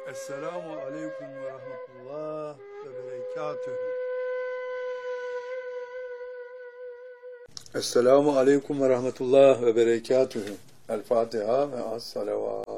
Esselamu aleyküm ve rahmetullah ve berekatühü. Esselamu aleyküm ve rahmetullah ve berekatühü. El Fatiha ve as-salavat.